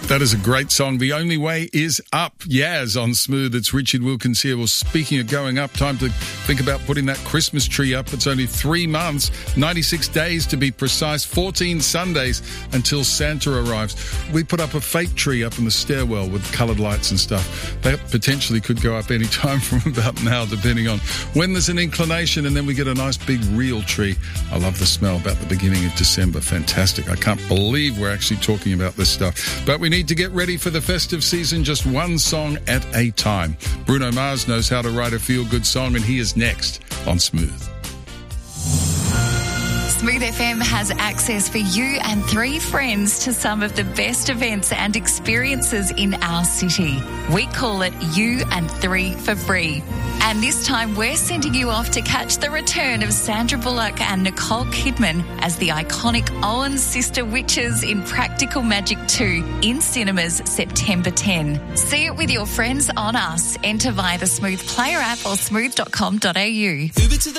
That is a great song. The Only Way Is Up. Yaz on Smooth. It's Richard Wilkins here. Well, speaking of going up, time to think about putting that Christmas tree up. It's only 3 months, 96 days to be precise, 14 Sundays until Santa arrives. We put up a fake tree up in the stairwell with coloured lights and stuff. That potentially could go up any time from about now, depending on when there's an inclination, and then we get a nice big real tree. I love the smell about the beginning of December. Fantastic. I can't believe we're actually talking about this stuff. But we need to get ready for the festive season, just one song at a time. Bruno Mars knows how to write a feel-good song, and he is next on Smooth. Smooth FM has access for you and 3 friends to some of the best events and experiences in our city. We call it You and 3 for free. And this time we're sending you off to catch the return of Sandra Bullock and Nicole Kidman as the iconic Owen sister witches in Practical Magic 2 in cinemas September 10. See it with your friends on us. Enter via the Smooth Player app or smooth.com.au.